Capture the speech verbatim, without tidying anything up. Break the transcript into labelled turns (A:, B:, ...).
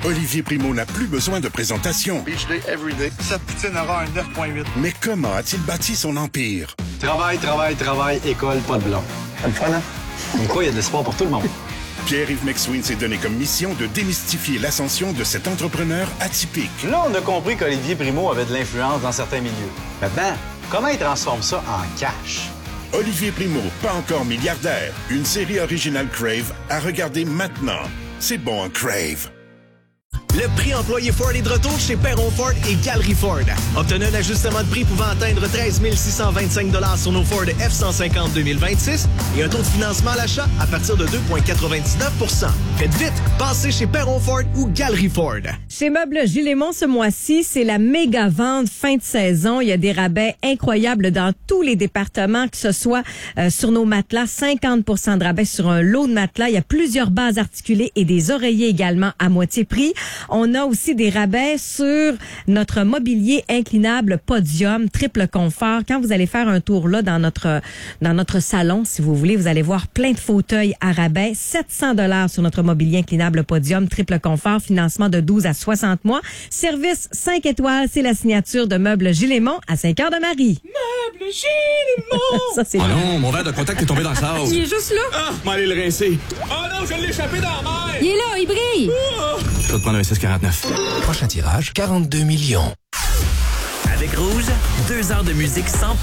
A: Olivier Primo n'a plus besoin de présentation.
B: Beach day, every day. Cette poutine aura un neuf virgule huit.
A: Mais comment a-t-il bâti son empire?
C: Travail, travail, travail, école, pas de blanc.
B: C'est le fun, hein?
C: Mais quoi, il y a de l'espoir pour tout le monde.
A: Pierre-Yves McSween s'est donné comme mission de démystifier l'ascension de cet entrepreneur atypique.
C: Là, on a compris qu'Olivier Primo avait de l'influence dans certains milieux. Maintenant, comment il transforme ça en cash?
A: Olivier Primo, pas encore milliardaire. Une série originale Crave à regarder maintenant. C'est bon, Crave.
D: Le prix employé Ford est de retour chez Perron Ford et Galerie Ford. Obtenez un ajustement de prix pouvant atteindre treize mille six cent vingt-cinq dollars sur nos Ford F cent cinquante deux mille vingt-six et un taux de financement à l'achat à partir de deux virgule quatre-vingt-dix-neuf pour cent. Faites vite, passez chez Perron Ford ou Galerie Ford.
E: Chez Meubles Gilles Aymon, ce mois-ci, c'est la méga vente fin de saison. Il y a des rabais incroyables dans tous les départements, que ce soit euh, sur nos matelas, cinquante pour cent de rabais sur un lot de matelas. Il y a plusieurs bases articulées et des oreillers également à moitié prix. On a aussi des rabais sur notre mobilier inclinable Podium, triple confort. Quand vous allez faire un tour là dans notre dans notre salon, si vous voulez, vous allez voir plein de fauteuils à rabais. sept cents dollars sur notre mobilier inclinable Podium, triple confort, financement de douze à soixante mois. Service cinq étoiles, c'est la signature de Meubles Gilles Aymon à Saint-Cœur-de-Marie.
F: Meubles Gilles Aymon!
E: Ça, c'est
G: Oh
E: bien.
G: non, mon verre de contact est tombé dans le sable.
F: Il est juste là.
G: Ah, m'aller le rincer. Oh non, je l'ai échappé dans la mer.
F: Il est là, il brille.
G: Oh. Je vais te prendre un S S quarante-neuf.
H: Prochain tirage, quarante-deux millions.
I: Avec Rouge, deux heures de musique sans